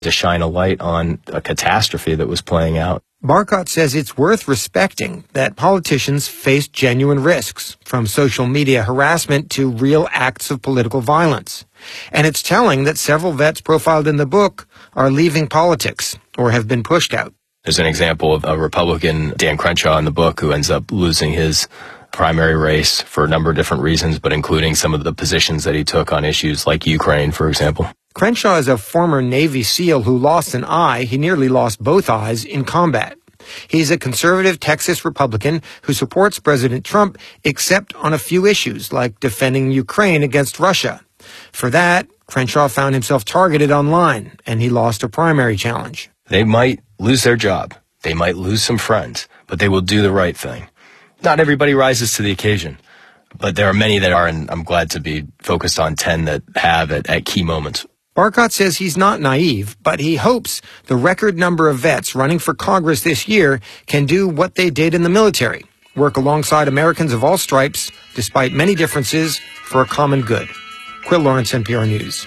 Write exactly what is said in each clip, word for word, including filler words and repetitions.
to shine a light on a catastrophe that was playing out. Barkot says it's worth respecting that politicians face genuine risks, from social media harassment to real acts of political violence. And it's telling that several vets profiled in the book are leaving politics or have been pushed out. There's an example of a Republican, Dan Crenshaw, in the book, who ends up losing his primary race for a number of different reasons, but including some of the positions that he took on issues like Ukraine, for example. Crenshaw is a former Navy SEAL who lost an eye. He nearly lost both eyes in combat. He's a conservative Texas Republican who supports President Trump, except on a few issues, like defending Ukraine against Russia. For that, Crenshaw found himself targeted online, and he lost a primary challenge. They might lose their job. They might lose some friends, but they will do the right thing. Not everybody rises to the occasion, but there are many that are, and I'm glad to be focused on ten that have at, at key moments. Barkot says he's not naive, but he hopes the record number of vets running for Congress this year can do what they did in the military, work alongside Americans of all stripes, despite many differences, for a common good. Quill Lawrence, N P R News.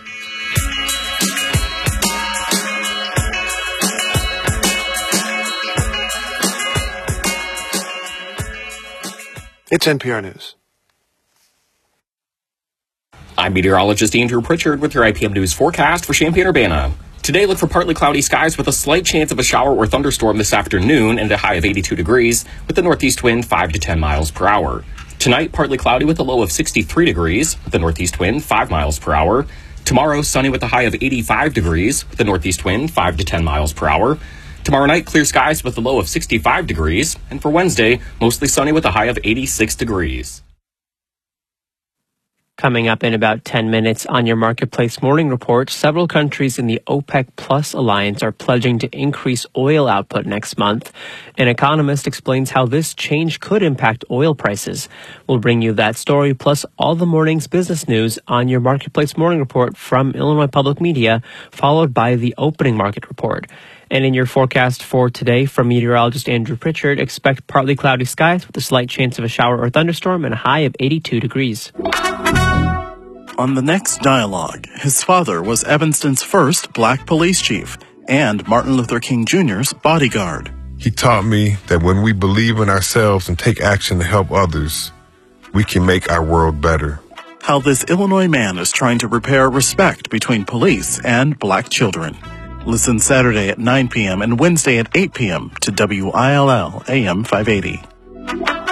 It's N P R News. I'm meteorologist Andrew Pritchard with your I P M News forecast for Champaign-Urbana. Today, look for partly cloudy skies with a slight chance of a shower or thunderstorm this afternoon and a high of eighty-two degrees with a northeast wind five to ten miles per hour. Tonight, partly cloudy with a low of sixty-three degrees with a northeast wind five miles per hour. Tomorrow, sunny with a high of eighty-five degrees with a northeast wind five to ten miles per hour. Tomorrow night, clear skies with a low of sixty-five degrees. And for Wednesday, mostly sunny with a high of eighty-six degrees. Coming up in about ten minutes on your Marketplace Morning Report, several countries in the OPEC Plus alliance are pledging to increase oil output next month. An economist explains how this change could impact oil prices. We'll bring you that story, plus all the morning's business news on your Marketplace Morning Report from Illinois Public Media, followed by the opening market report. And in your forecast for today from meteorologist Andrew Pritchard, expect partly cloudy skies with a slight chance of a shower or thunderstorm and a high of eighty-two degrees. On the next dialogue, his father was Evanston's first black police chief and Martin Luther King Junior's bodyguard. He taught me that when we believe in ourselves and take action to help others, we can make our world better. How this Illinois man is trying to repair respect between police and black children. Listen Saturday at nine p.m. and Wednesday at eight p.m. to W I L L A M five eighty.